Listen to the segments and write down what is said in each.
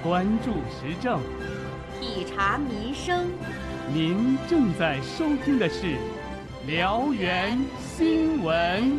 关注时政， 体察民生。 您正在收听的是辽源新闻。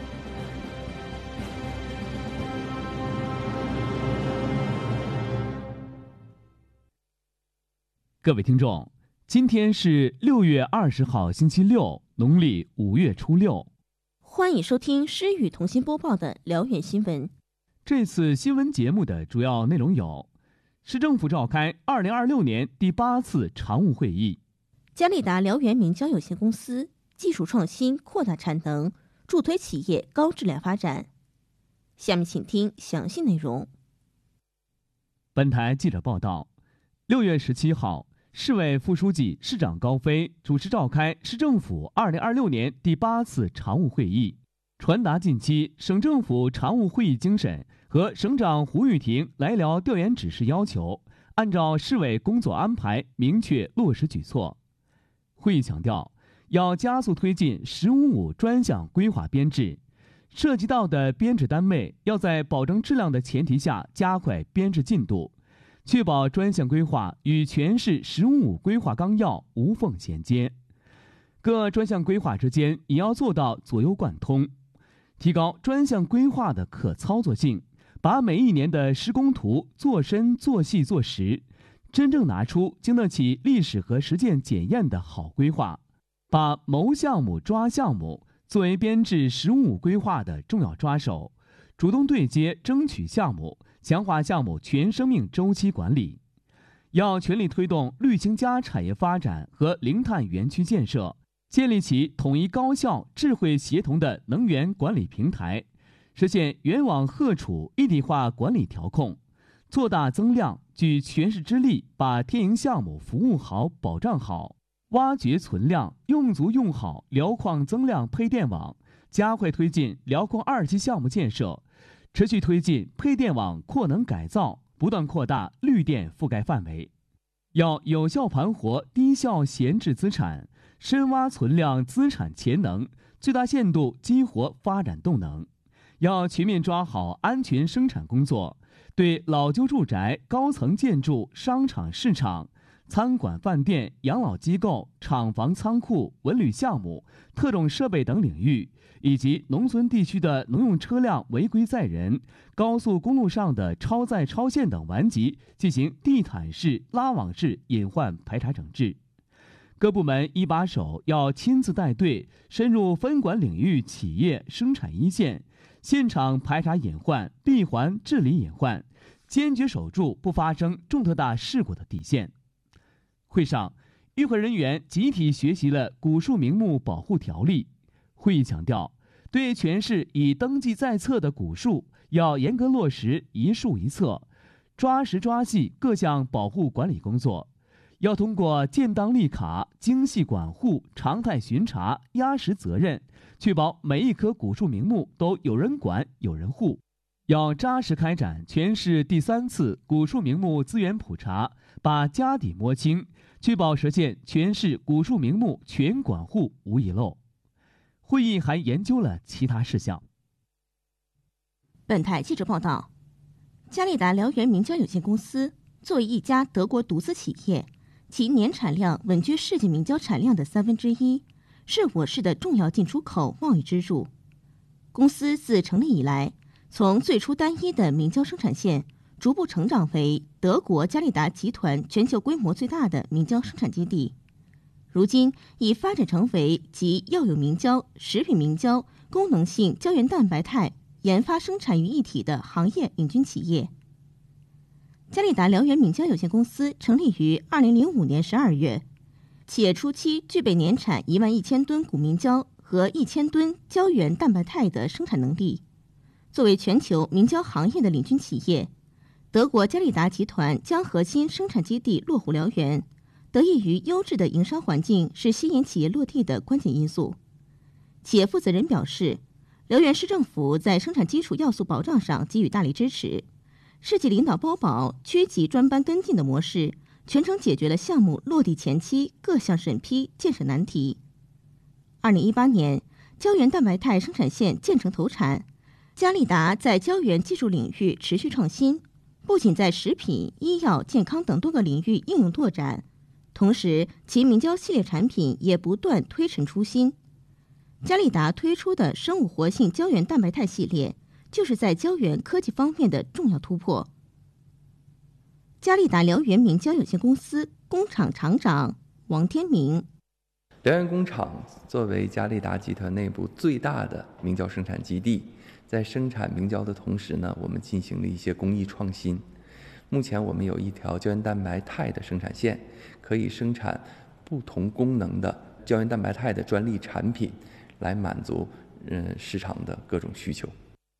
各位听众，今天是6月20号星期六，农历5月初6。 欢迎收听诗雨同心播报的辽源新闻。 这次新闻节目的主要内容有：市政府召开2026年第8次常务会议； 嘉利达辽源明胶有限公司技术创新扩大产能，助推企业高质量发展。下面请听详细内容。 本台记者报道，6月17号，市委副书记、市长高飞主持召开市政府2026年第8次常务会议，传达近期省政府常务会议精神和省长胡玉婷来辽调研指示要求，按照市委工作安排明确落实举措。会议强调，要加速推进“15+5”专项规划编制，涉及到的编制单位要在保证质量的前提下加快编制进度，确保专项规划与全市“15+5”规划纲要无缝衔接。各专项规划之间也要做到左右贯通，提高专项规划的可操作性，把每一年的施工图做深做细做实，真正拿出经得起历史和实践检验的好规划，把谋项目抓项目作为编制“15+5”规划的重要抓手，主动对接争取项目，强化项目全生命周期管理。要全力推动绿氢加产业发展和零碳园区建设，建立起统一高效、智慧协同的能源管理平台，实现原网荷储一体化管理调控，做大增量，举全市之力把天营项目服务好、保障好，挖掘存量，用足用好辽矿增量配电网，加快推进辽矿2期项目建设，持续推进配电网扩能改造，不断扩大绿电覆盖范围。要有效盘活低效闲置资产，深挖存量资产潜能，最大限度激活发展动能。要全面抓好安全生产工作，对老旧住宅、高层建筑、商场市场、餐馆饭店、养老机构、厂房仓库、文旅项目、特种设备等领域，以及农村地区的农用车辆违规载人、高速公路上的超载超限等顽疾进行地毯式、拉网式隐患排查整治。各部门一把手要亲自带队，深入分管领域企业生产一线，现场排查隐患，闭环治理隐患，坚决守住不发生重特大事故的底线。会上，与会人员集体学习了古树名木保护条例。会议强调，对全市已登记在册的古树，要严格落实一树一册，抓实抓细各项保护管理工作。要通过建档立卡、精细管护、常态巡查、压实责任，确保每一棵古树名木都有人管、有人护。要扎实开展全市第3次古树名木资源普查，把家底摸清，确保实现全市古树名木全管护无遗漏。会议还研究了其他事项。 本台记者报道，嘉利达辽源明胶有限公司作为一家德国独资企业，其年产量稳居世界明胶产量的1/3，是我市的重要进出口贸易支柱。公司自成立以来，从最初单一的明胶生产线，逐步成长为德国嘉利达集团全球规模最大的明胶生产基地。如今已发展成为集药用明胶、食品明胶、功能性胶原蛋白肽研发生产于一体的行业领军企业。嘉利达辽源明胶有限公司成立于2005年12月，企业初期具备年产11000吨古明胶和1000吨胶原蛋白肽的生产能力。作为全球明胶行业的领军企业，德国嘉利达集团将核心生产基地落户辽源，得益于优质的营商环境是吸引企业落地的关键因素。企业负责人表示，辽源市政府在生产基础要素保障上给予大力支持，市级领导包保区级专班跟进的模式，全程解决了项目落地前期各项审批建设难题。2018年，胶原蛋白肽生产线建成投产，嘉利达在胶原技术领域持续创新， 不仅在食品、医药、健康等多个领域应用拓展，同时其明胶系列产品也不断推陈出新。佳利达推出的生物活性胶原蛋白肽系列，就是在胶原科技方面的重要突破。佳利达燎原明胶有限公司工厂厂长王天明： 燎原工厂作为佳利达集团内部最大的明胶生产基地，在生产明胶的同时呢，我们进行了一些工艺创新。目前我们有一条胶原蛋白肽的生产线，可以生产不同功能的胶原蛋白肽的专利产品，来满足市场的各种需求。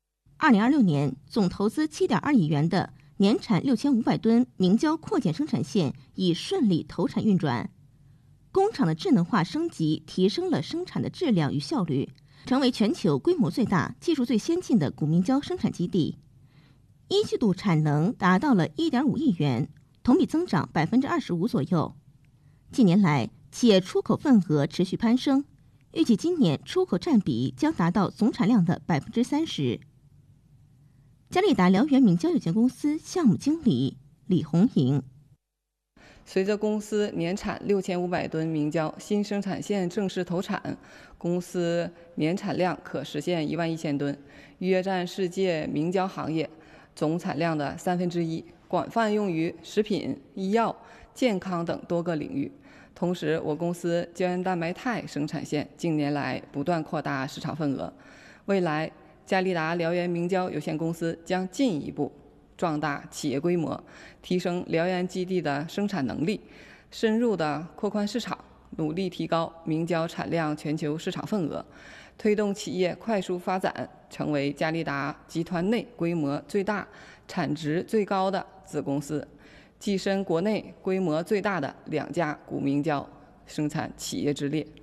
2026年总投资7.2亿元的年产6500吨明胶扩建生产线已顺利投产运转。工厂的智能化升级提升了生产的质量与效率，成为全球规模最大、技术最先进的古明胶生产基地。一季度产能达到了1.5亿元，同比增长25%左右。近年来，企业出口份额持续攀升，预计今年出口占比将达到总产量的30%。佳利达燎原明胶有限公司项目经理李红莹： 随着公司年产6500吨明胶新生产线正式投产，公司年产量可实现11000吨，约占世界明胶行业总产量的1/3，广泛用于食品、医药、健康等多个领域。同时，我公司胶原蛋白肽生产线近年来不断扩大市场份额，未来佳利达燎原明胶有限公司将进一步壮大企业规模，提升燎原基地的生产能力，深入的扩宽市场，努力提高明胶产量全球市场份额，推动企业快速发展，成为佳利达集团内规模最大、产值最高的子公司，跻身国内规模最大的2家古明胶生产企业之列。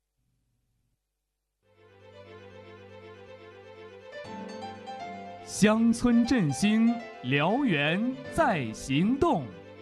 乡村振兴，燎原在行动。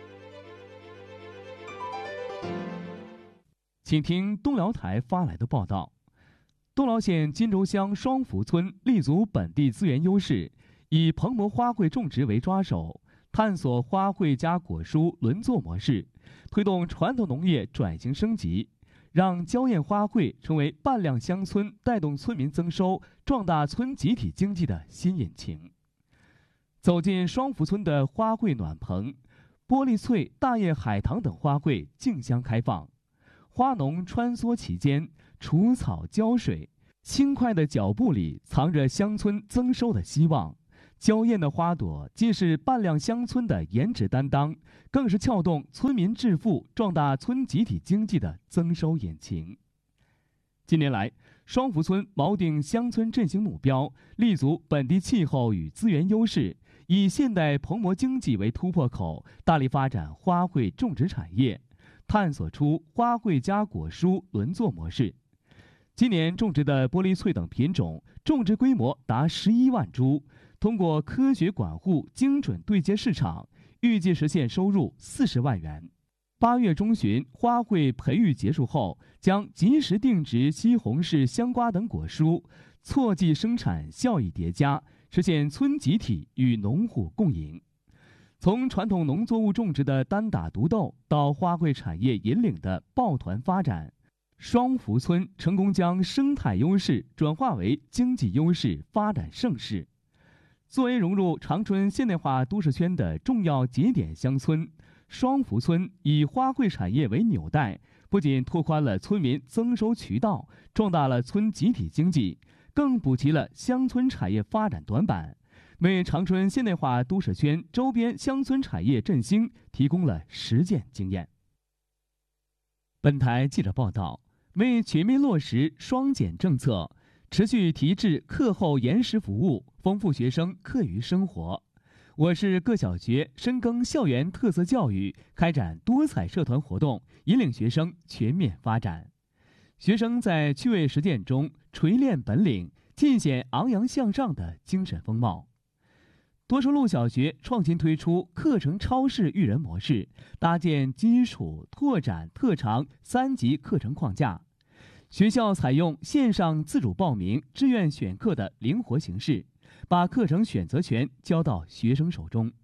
请听东辽台发来的报道：东辽县金州乡双福村立足本地资源优势，以蓬勃花卉种植为抓手，探索花卉加果蔬轮作模式，推动传统农业转型升级，让娇艳花卉成为扮靓乡村带动村民增收、壮大村集体经济的新引擎。走进双福村的花卉暖棚，玻璃翠、大叶海棠等花卉竞相开放，花农穿梭其间，除草浇水，轻快的脚步里藏着乡村增收的希望。娇艳的花朵既是扮靓乡村的颜值担当，更是撬动村民致富、壮大村集体经济的增收引擎。近年来，双福村锚定乡村振兴目标，立足本地气候与资源优势，以现代蓬勃经济为突破口，大力发展花卉种植产业，探索出花卉加果蔬轮作模式。今年种植的玻璃翠等品种种植规模达11万株，通过科学管护、精准对接市场，预计实现收入40万元。8月中旬，花卉培育结束后，将及时定植西红柿、香瓜等果蔬，错季生产，效益叠加，实现村集体与农户共赢。从传统农作物种植的单打独斗，到花卉产业引领的抱团发展，双福村成功将生态优势转化为经济优势，发展盛世。作为融入长春现代化都市圈的重要节点乡村，双福村以花卉产业为纽带，不仅拓宽了村民增收渠道，壮大了村集体经济，更补齐了乡村产业发展短板，为长春现代化都市圈周边乡村产业振兴提供了实践经验。本台记者报道，为全面落实双减政策，持续提质课后延时服务，丰富学生课余生活，我市各小学深耕校园特色教育，开展多彩社团活动，引领学生全面发展。学生在趣味实践中锤炼本领，尽显昂扬向上的精神风貌。多收路小学创新推出课程超市育人模式，搭建基础、拓展、特长3级课程框架。学校采用线上自主报名、志愿选课的灵活形式，把课程选择权交到学生手中。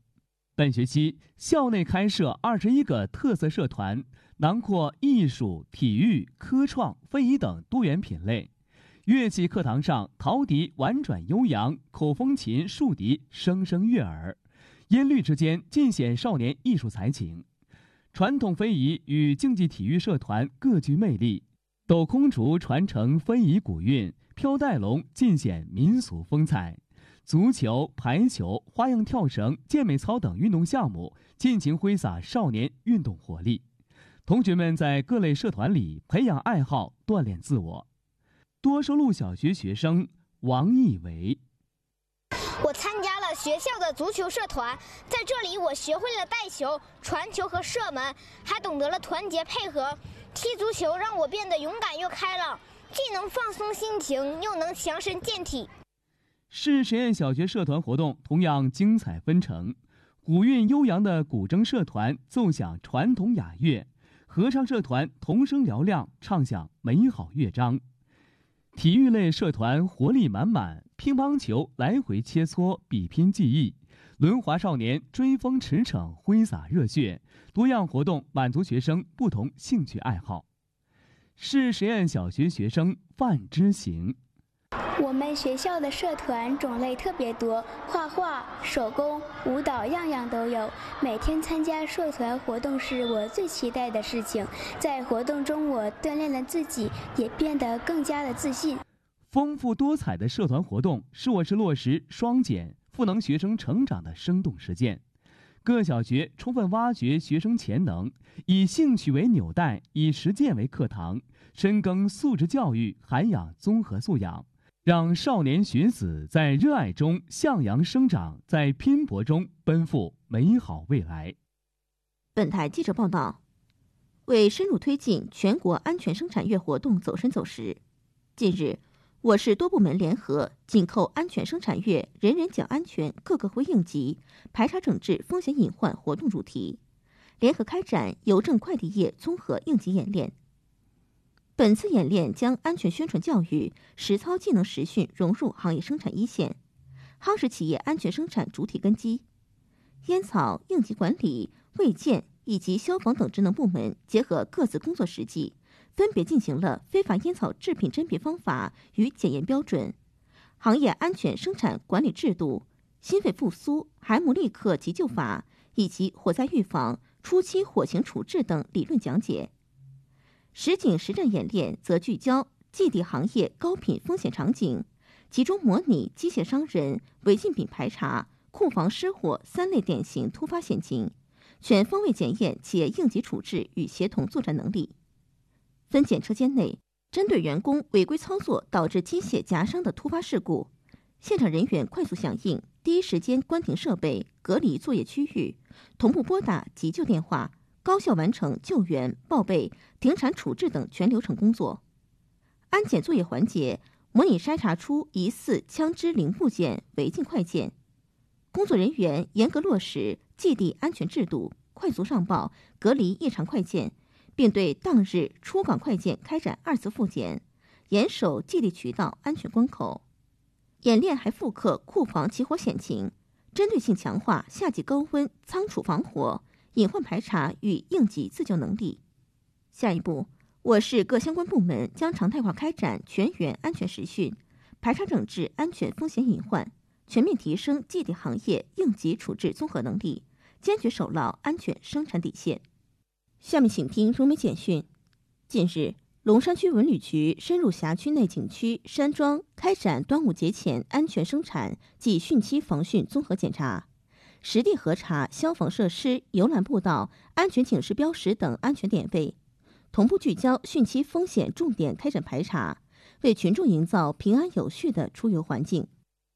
本学期校内开设21个特色社团，囊括艺术、体育、科创、非遗等多元品类。乐器课堂上，陶笛婉转悠扬，口风琴、竖笛声声悦耳，音律之间尽显少年艺术才情。传统非遗与竞技体育社团各具魅力，抖空竹传承非遗古韵，飘带龙尽显民俗风采。足球、排球、花样跳绳、健美操等运动项目尽情挥洒少年运动活力。同学们在各类社团里培养爱好，锻炼自我。多收录小学学生王义维： 我参加了学校的足球社团，在这里我学会了带球、传球和射门，还懂得了团结配合。踢足球让我变得勇敢又开朗，既能放松心情，又能强身健体。 市实验小学社团活动同样精彩纷呈，古韵悠扬的古筝社团奏响传统雅乐，合唱社团童声嘹亮，唱响美好乐章。体育类社团活力满满，乒乓球来回切磋，比拼技艺；轮滑少年追风驰骋，挥洒热血。多样活动满足学生不同兴趣爱好。市实验小学学生范之行： 我们学校的社团种类特别多，画画、手工、舞蹈样样都有。每天参加社团活动是我最期待的事情，在活动中我锻炼了自己，也变得更加的自信。 丰富多彩的社团活动是我市落实双减赋能学生成长的生动实践。各小学充分挖掘学生潜能，以兴趣为纽带，以实践为课堂，深耕素质教育，涵养综合素养，让少年学子在热爱中向阳生长，在拼搏中奔赴美好未来。 本台记者报道，为深入推进全国安全生产月活动走深走实，近日，我市多部门联合紧扣安全生产月人人讲安全各个会应急排查整治风险隐患活动主题，联合开展邮政快递业综合应急演练。本次演练将安全宣传教育、实操技能实训融入行业生产一线，夯实企业安全生产主体根基。烟草、应急管理、卫健以及消防等职能部门结合各自工作实际，分别进行了非法烟草制品甄别方法与检验标准、行业安全生产管理制度、心肺复苏、海姆立克急救法以及火灾预防、初期火情处置等理论讲解。实景实战演练则聚焦基地行业高频风险场景，集中模拟机械伤人、违禁品排查、库房失火3类典型突发险情，全方位检验企业应急处置与协同作战能力。分检车间内，针对员工违规操作导致机械夹伤的突发事故，现场人员快速响应，第一时间关停设备，隔离作业区域，同步拨打急救电话，高效完成救援、报备、停产处置等全流程工作。安检作业环节，模拟筛查出疑似枪支零部件、违禁快件。工作人员严格落实基地安全制度，快速上报、隔离异常快件，并对当日出港快件开展2次复检，严守基地渠道安全关口。演练还复刻库房起火险情，针对性强化夏季高温仓储防火、隐患排查与应急自救能力。下一步，我市各相关部门将常态化开展全员安全实训，排查整治安全风险隐患，全面提升基地行业应急处置综合能力，坚决守牢安全生产底线。下面请听融媒简讯。近日，龙山区文旅局深入辖区内景区、山庄，开展端午节前安全生产及汛期防汛综合检查，实地核查消防设施、游览步道、安全警示标识等安全点位，同步聚焦汛期风险重点开展排查，为群众营造平安有序的出游环境。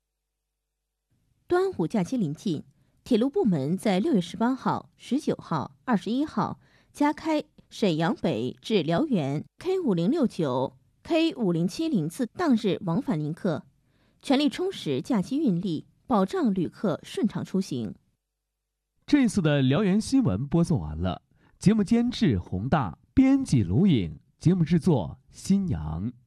端午假期临近，铁路部门在6月18号、19号、21号加开沈阳北至辽源 K5069、K5070 次当日往返临客，全力充实假期运力，保障旅客顺畅出行。 这次的辽源新闻播送完了，节目监制洪大，编辑卢颖，节目制作新阳。